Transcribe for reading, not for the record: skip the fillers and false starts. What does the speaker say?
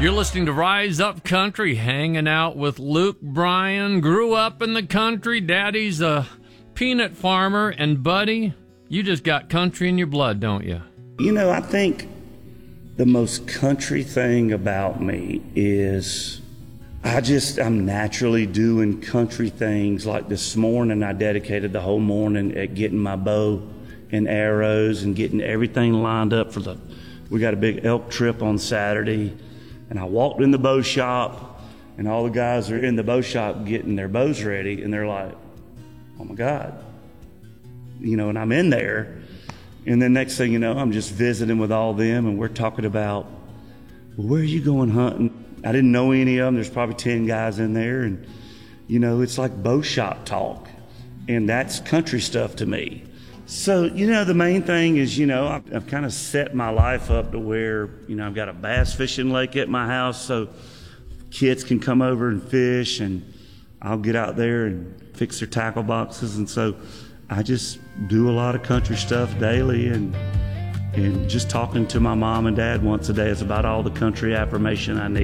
You're listening to Rise Up Country, hanging out with Luke Bryan. Grew up in the country. Daddy's a peanut farmer. And, buddy, you just got country in your blood, don't you? You know, I think the most country thing about me is I'm naturally doing country things. Like this morning, I dedicated the whole morning at getting my bow and arrows and getting everything lined up for we got a big elk trip on Saturday. And I walked in the bow shop, and all the guys are in the bow shop getting their bows ready, and they're like, oh my God. You know, and I'm in there, and then next thing you know, I'm just visiting with all them, and we're talking about, well, where are you going hunting? I didn't know any of them. There's probably 10 guys in there, and, you know, it's like bow shop talk, and that's country stuff to me. So, you know, the main thing is, you know, I've kind of set my life up to where, you know, I've got a bass fishing lake at my house so kids can come over and fish, and I'll get out there and fix their tackle boxes. And so I just do a lot of country stuff daily, and just talking to my mom and dad once a day is about all the country affirmation I need.